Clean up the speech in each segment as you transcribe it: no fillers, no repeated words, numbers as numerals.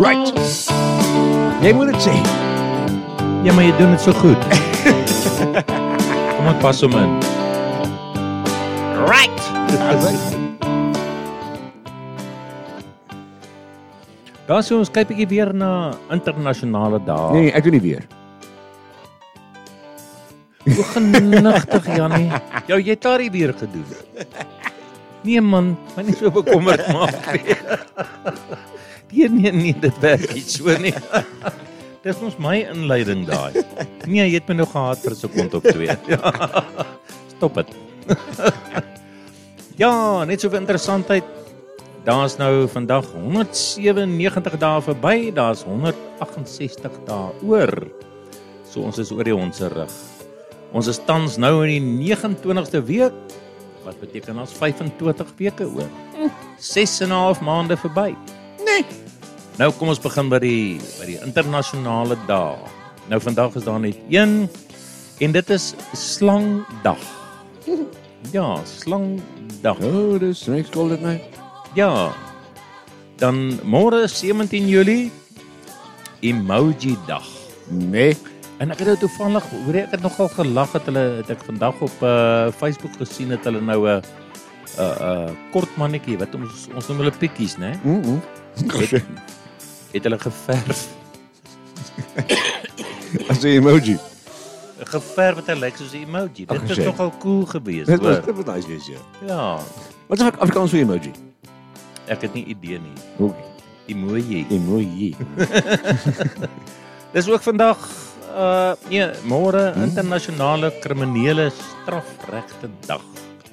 Right. Jy moet dit sê. Ja, maar jy doen dit so goed. Kom ek pas hom in. Right. Daar so, ons kyk bietjie weer na internasionale dae. Nee, ek doen nie weer. Hoe genigtig, Jannie. Jou, jy het daar weer gedoen. Nee man, my nie so bekommerd maak nie. Nee, dit werk nie so nie. Dis ons my inleiding daai. Nee, jy het my nou gehad vir 'n sekond of 2. Ja, stop dit. Ja, net so vir interessantheid. Daar's nou vandag 197 dae verby, daar's 168 dae oor. So ons is oor die hond se rug. Ons is tans nou in die 29ste week, wat beteken ons 25 weke oor. 6,5 maande verby. Nee. Nou kom ons begin by die internasionale dae. Nou vandag is daar net een en dit is slangdag. Ja, slangdag. Oh, dis niks call dit my. Ja. Dan môre 17 Julie emoji dag. Nee. En ek het nou toevallig, hoor ek het nogal gelag het ek vandag op Facebook gesien het hulle nou 'n kort mannetjie wat ons noem hulle pikkies, né? Het hulle geverf. As 'n emoji. Geverf wat hy lyk soos 'n emoji. Dit is nogal cool geweest, Dit hoor. was nice geweest, ja. Ja, Wat is Afrikaans vir emoji? ek het nie idee nie. Okay. Emoji. Emoji. Dis ook vandag nee, môre internasionale kriminele strafregte dag.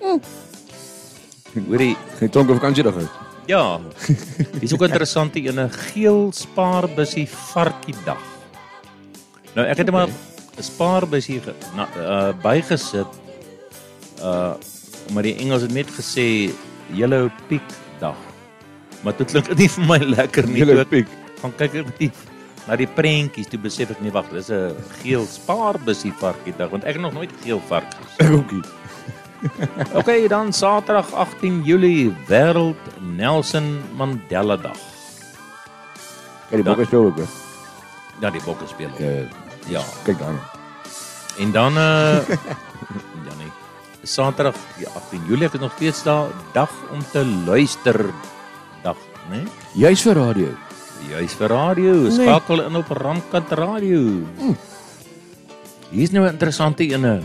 Hoorie, Geen tonk vakansiedag uit. ja. Dis ook interessant die ene geel spaarbussie varkie dag. Nou ek het maar 'n spaarbussie bygesit maar die Engels het net gesê yellow pig dag. Maar dit klink nie vir my lekker nie. Yellow pig. Gaan kyk ek na die prentjies, toe besef ek nie, wag, dis 'n geel spaarbussie varkie dag, want ek het nog nooit geel varkies. Ek ook nie. Okay, dan Saterdag 18 Julie wêreld Nelson Mandela dag. Kyk, die bokke speel ook, hè? Ja, die bokke speel. Ja. Kyk daar. En dan ja nee. Saterdag 18 Julie, ek is nog steeds daar, dag om te luister dag, né? Juist vir radio. Juist vir radio, skakel in op Ramkant Radio. Hier's nou 'n interessante ene.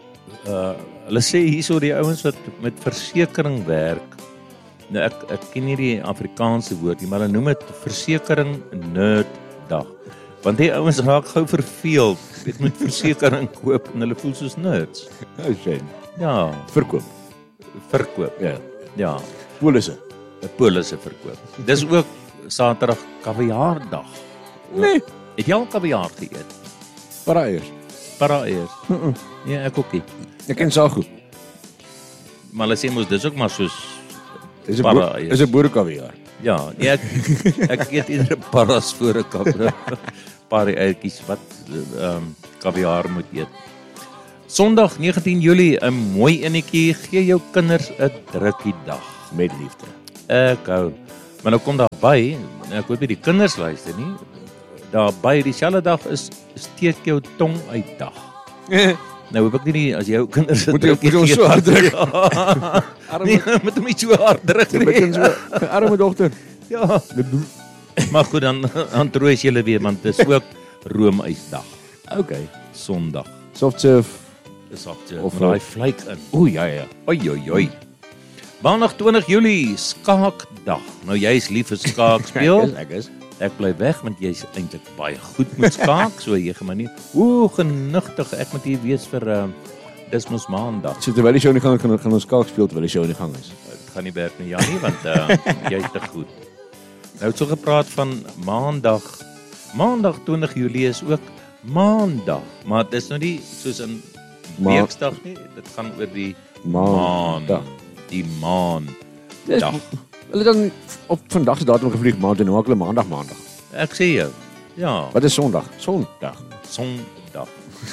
Hulle sê hierso die ouens wat met versekering werk. Nou ek ken nie die Afrikaanse woord nie, maar hulle noem dit versekering nerd dag. Want die ouens raak gou verveeld, weet met versekering koop en hulle voel soos nerds. Oh, shame. Ja, Verkoop. verkoop. Ja, Polisse. 'n polisse verkoop. Dis ook Saterdag kaviaardag. Nee. Het jy al kaviaar geëet? Paraaiers. Paraaiers. Ja, ek ook nie. Ek ken Sago. Maar hulle sê mos dis ook maar soos Dis 'n paraaiers. is 'n boerekaviaar. Ja, nee, ek eet eerder paras voor 'n paraaietjies wat kaviaar moet eet. Sondag 19 Julie, 'n mooi enetjie, gee jou kinders 'n drukkie dag. Met liefde. Ek hou. Maar nou kom daar by, ek hoop nie die kinders luister nie. Daar by dieselfde dag is steek jou tong uit dag. Nou hoop ek nie as jou kinders Moet jy so hard druk. Nee, moet hom nie so hard druk nie. So arme dogter. Ja. Maar goed, dan troos julle weer, want dit is ook roomysdag. Okay. Sondag. Soft serve. Dis op Of daai vleik in. O ja. Oi. Maandag 20 Julie, skaakdag. Nou jy's lief vir skaak speel. Ek is. Ek bly weg want jy's eintlik baie goed met skaak, so jy gaan maar nie. O, genigtig, ek moet hier wees vir dis mos maandag. So terwyl die show nie gaan ons skaak speel terwyl die show nie gang is. Dit gaan nie werk nie, Janie, want jy's te goed. Nou het so gepraat van maandag. Maandag 20 Julie is ook maandag, maar dit is nou nie soos in weekdag nie, dit gaan oor die Maandag. Die maan. Dis Dag. hulle dan op vandag se datum gevlieg maand en nou maak hulle maandag. Ek sê jou. Ja, Wat is Sondag? Sondag. Sondag.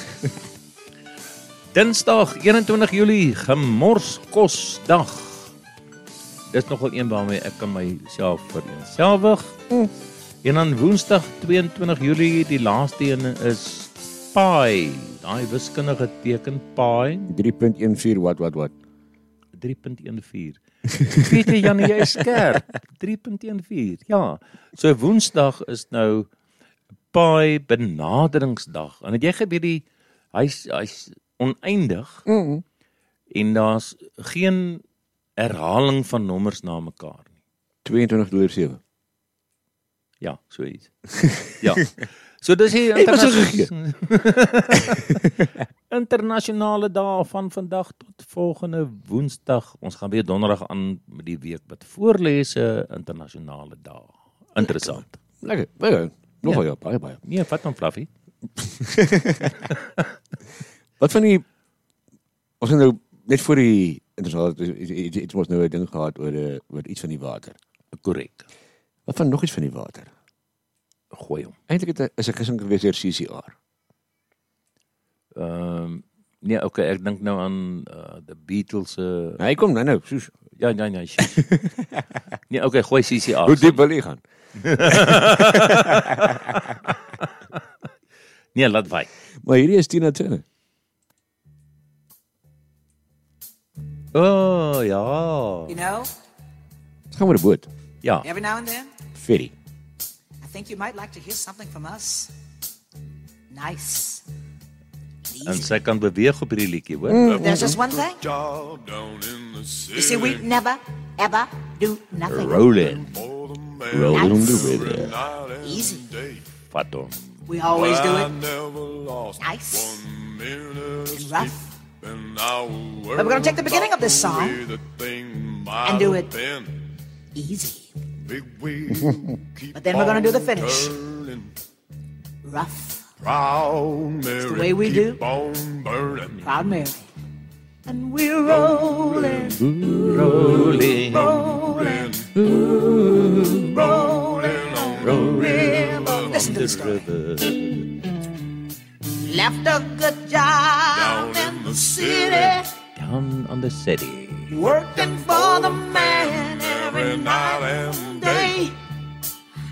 Dinsdag 21 Julie, gemorskosdag. Dis nogal een waarmee ek kan myself vereenselwig. En dan Woensdag 22 Julie, die laaste een is pi. Daai wiskundige teken pi 3.14 wat. 3.14. Weet jy Janie, jy is skerp. 3.14. Ja. So Woensdag is nou pi benaderingsdag. En het jy geweet hy's oneindig en daar's geen herhaling van nommers na mekaar nie. 22/7. Ja, so iets. Ja. So dis hier internasionale dae van vandag tot volgende Woensdag. Ons gaan weer donderdag aan met die week wat voorlese internasionale dae. Interessant. Lekker. Nogal ja, baie. Nee, vat hom Fluffy. Wat van die ons het nou net voor die interessant iets was nou 'n ding gehad oor iets van die water. Korrek. Wat van nog iets van die water? Gooi hom. Eintlik is 'n gesing gewees deur CCR. Nee, okay, ek dink nou aan the Beatles se Hy kom nou, soos. Ja. Nee, okay, gooi CCR. Hoe diep wil jy gaan? Nee, laat wy. Maar hierdie is Tina Turner. Oh, ja. You know, Ons gaan met 'n boot. Ja. every now and then, Ferry. I think you might like to hear something from us. Nice. En Easy. sy kan beweeg op hierdie liedjie, hoor. There's just one thing. Job down in the You see, we city. never, ever do nothing. Rolling. For the man Rolling the Nice. river. night and Easy. day. Vat hom. We always do I it. never lost Nice. 1 minute of And sleep. rough. And I was But we're gonna take the beginning of this song and do it easy. But then we're gonna do the finish. Rough. Proud Mary, the way we keep do. on burning. Proud Mary. And we're rolling, Rolling. rolling, rolling on the river. Listen to the story. Left a good job in the city, Down on the city. working for the man every Every night. night and